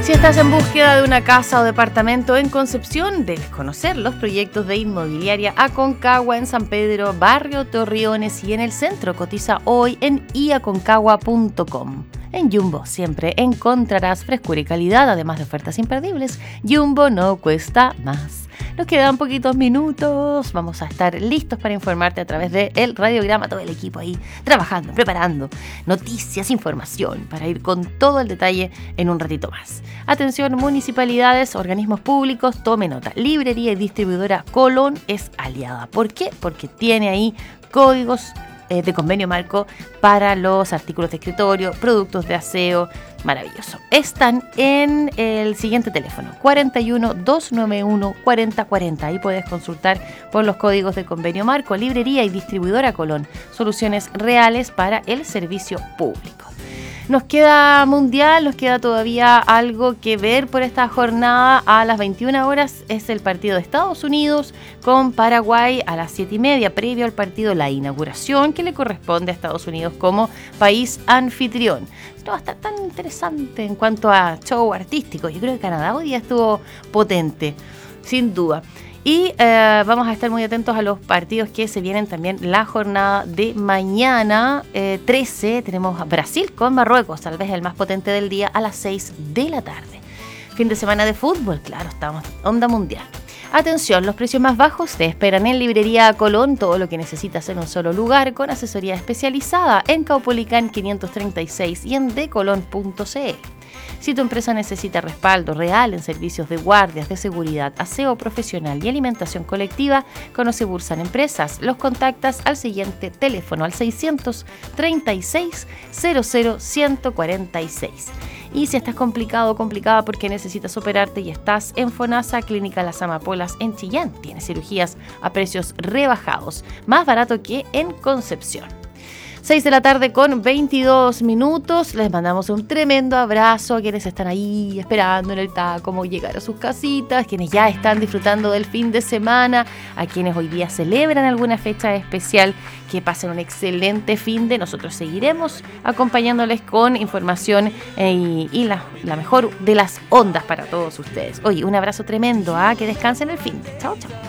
Si estás en búsqueda de una casa o departamento en Concepción, debes conocer los proyectos de Inmobiliaria Aconcagua en San Pedro, Barrio Torreones y en el centro. Cotiza hoy en iaconcagua.com. En Jumbo siempre encontrarás frescura y calidad, además de ofertas imperdibles. Jumbo no cuesta más. Nos quedan poquitos minutos, vamos a estar listos para informarte a través de el radiograma, todo el equipo ahí trabajando, preparando noticias, información, para ir con todo el detalle en un ratito más. Atención, municipalidades, organismos públicos, tome nota. Librería y distribuidora Colón es aliada. ¿Por qué? Porque tiene ahí códigos de convenio marco para los artículos de escritorio, productos de aseo. Maravilloso. Están en el siguiente teléfono, 41 291 4040. Ahí puedes consultar por los códigos de convenio marco. Librería y distribuidora Colón. Soluciones reales para el servicio público. Nos queda mundial, nos queda todavía algo que ver por esta jornada. A las 21 horas es el partido de Estados Unidos con Paraguay a las 7:30, previo al partido la inauguración que le corresponde a Estados Unidos como país anfitrión. No va a estar tan interesante en cuanto a show artístico. Yo creo que Canadá hoy día estuvo potente, sin duda. Y vamos a estar muy atentos a los partidos que se vienen también la jornada de mañana, 13. Tenemos a Brasil con Marruecos, tal vez el más potente del día, a las 6 de la tarde. Fin de semana de fútbol, claro, estamos onda mundial. Atención, los precios más bajos te esperan en Librería Colón, todo lo que necesitas en un solo lugar, con asesoría especializada en Caupolicán 536 y en decolon.cl. Si tu empresa necesita respaldo real en servicios de guardias de seguridad, aseo profesional y alimentación colectiva, conoce Bursan Empresas. Los contactas al siguiente teléfono, al 636 00 146. Y si estás complicado o complicada porque necesitas operarte y estás en FONASA, Clínica Las Amapolas en Chillán, tiene cirugías a precios rebajados, más barato que en Concepción. 6 de la tarde con 22 minutos. Les mandamos un tremendo abrazo a quienes están ahí esperando en el taco llegar a sus casitas, quienes ya están disfrutando del fin de semana, a quienes hoy día celebran alguna fecha especial. Que pasen un excelente fin de. Nosotros seguiremos acompañándoles con información y la mejor de las ondas para todos ustedes. Oye, un abrazo tremendo. Que descansen el fin de. Chao, chao.